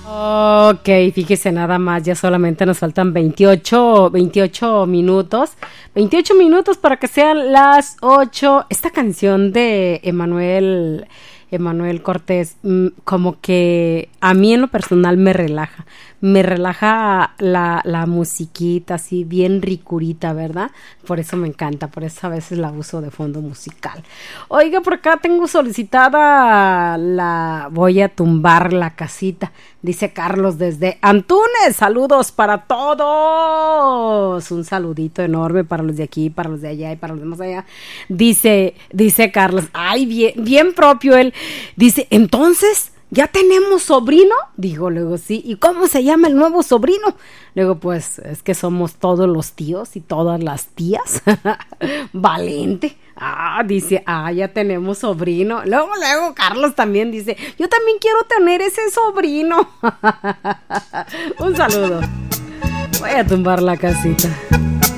Ok, fíjese nada más, ya solamente nos faltan 28 minutos. 28 minutos para que sean las 8. Esta canción de Emanuel Cortés, como que a mí en lo personal me relaja. Me relaja la musiquita así bien ricurita, ¿verdad? Por eso me encanta, por eso a veces la uso de fondo musical. Oiga, por acá tengo solicitada voy a tumbar la casita, dice Carlos desde Antunes. Saludos para todos. Un saludito enorme para los de aquí, para los de allá y para los de más allá. Dice Carlos, ay, bien propio él. Dice, entonces, ¿ya tenemos sobrino? Digo, luego sí. ¿Y cómo se llama el nuevo sobrino? Luego, pues, es que somos todos los tíos y todas las tías. Valente. Dice, ya tenemos sobrino. Luego, Carlos también dice, yo también quiero tener ese sobrino. Un saludo. Voy a tumbar la casita.